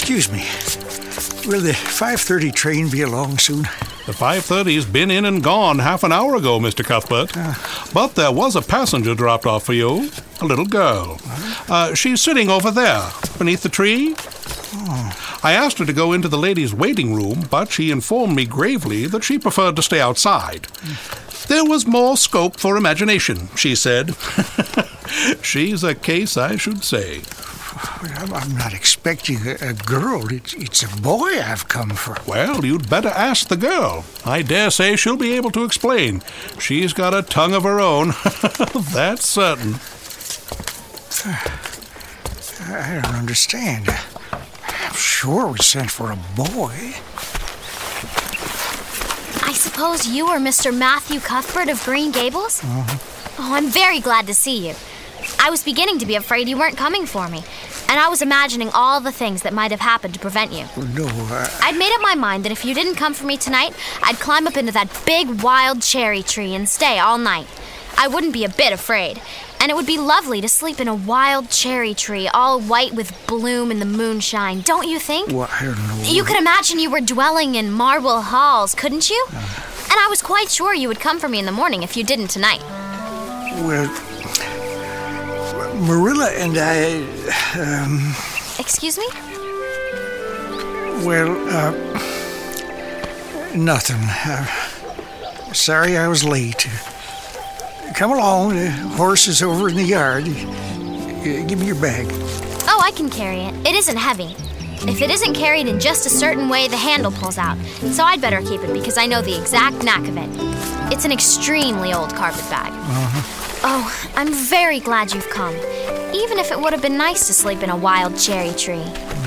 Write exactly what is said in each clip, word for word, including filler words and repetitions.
Excuse me. Will the five thirty train be along soon? The five thirty's been in and gone half an hour ago, Mister Cuthbert. Uh, but there was a passenger dropped off for you, a little girl. Uh, she's sitting over there, beneath the tree. Oh. I asked her to go into the ladies' waiting room, but she informed me gravely that she preferred to stay outside. Mm. There was more scope for imagination, she said. She's a case, I should say. I'm not expecting a, a girl. It's, it's a boy I've come for. Well, you'd better ask the girl. I dare say she'll be able to explain. She's got a tongue of her own. That's certain. I don't understand. I'm sure we sent for a boy. I suppose you are Mister Matthew Cuthbert of Green Gables? Uh-huh. Oh, I'm very glad to see you. I was beginning to be afraid you weren't coming for me, and I was imagining all the things that might have happened to prevent you. No, I... I'd made up my mind that if you didn't come for me tonight, I'd climb up into that big wild cherry tree and stay all night. I wouldn't be a bit afraid, and it would be lovely to sleep in a wild cherry tree, all white with bloom in the moonshine, don't you think? Well, I don't know. You could imagine you were dwelling in marble halls, couldn't you? Uh, and I was quite sure you would come for me in the morning if you didn't tonight. Well... Marilla and I, um... Excuse me? Well, uh... nothing. Uh, sorry I was late. Come along, the horse is over in the yard. Give me your bag. Oh, I can carry it. It isn't heavy. If it isn't carried in just a certain way, the handle pulls out. So I'd better keep it because I know the exact knack of it. It's an extremely old carpet bag. Uh-huh. Oh, I'm very glad you've come, even if it would have been nice to sleep in a wild cherry tree.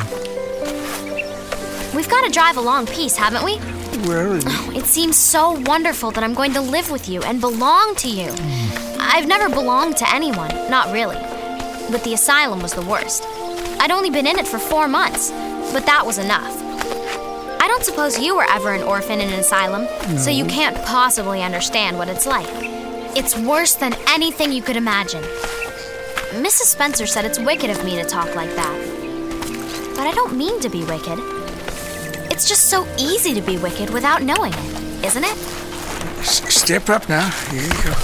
We've got to drive a long piece, haven't we? Well... It... Oh, it seems so wonderful that I'm going to live with you and belong to you. Mm. I've never belonged to anyone, not really. But the asylum was the worst. I'd only been in it for four months, but that was enough. I don't suppose you were ever an orphan in an asylum, no. So you can't possibly understand what it's like. It's worse than anything you could imagine. Missus Spencer said it's wicked of me to talk like that. But I don't mean to be wicked. It's just so easy to be wicked without knowing it, isn't it? S- step up now. Here you go.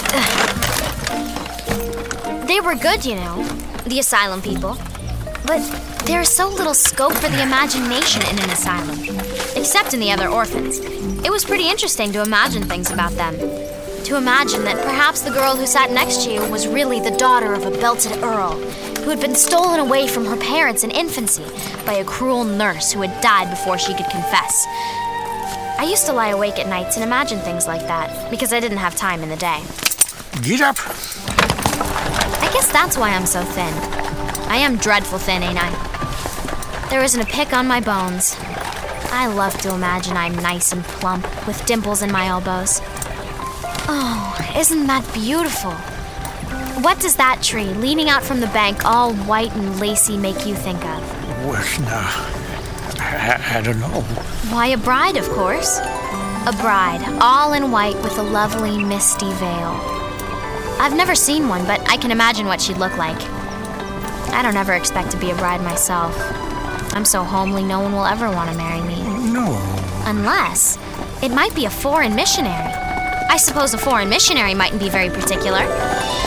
They were good, you know, the asylum people. But there is so little scope for the imagination in an asylum, except in the other orphans. It was pretty interesting to imagine things about them. To imagine that perhaps the girl who sat next to you was really the daughter of a belted earl, who had been stolen away from her parents in infancy by a cruel nurse who had died before she could confess. I used to lie awake at nights and imagine things like that, because I didn't have time in the day. Get up. I guess that's why I'm so thin. I am dreadful thin, ain't I? There isn't a pick on my bones. I love to imagine I'm nice and plump, with dimples in my elbows. Oh, isn't that beautiful? What does that tree, leaning out from the bank, all white and lacy, make you think of? Well, no. I, I don't know. Why, a bride, of course. A bride, all in white with a lovely, misty veil. I've never seen one, but I can imagine what she'd look like. I don't ever expect to be a bride myself. I'm so homely no one will ever want to marry me. No. Unless it might be a foreign missionary. I suppose a foreign missionary mightn't be very particular.